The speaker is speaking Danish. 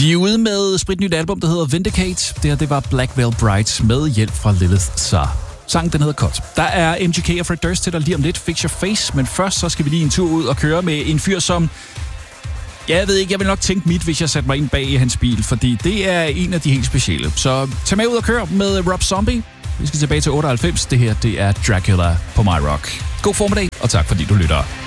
De er ude med spritnyt album, der hedder Vindicate. Det her, det var Black Veil Brides med hjælp fra Lilith Sar. Sangen, den hedder Cut. Der er MGK og Fred Durst til dig lige om lidt, Fix Your Face. Men først så skal vi lige en tur ud og køre med en fyr, som... Jeg ved ikke, jeg vil nok tænke mit, hvis jeg satte mig ind bag i hans bil, fordi det er en af de helt specielle. Så tag med ud og kør med Rob Zombie. Vi skal tilbage til 98. Det her, det er Dracula på My Rock. God formiddag, og tak fordi du lytter.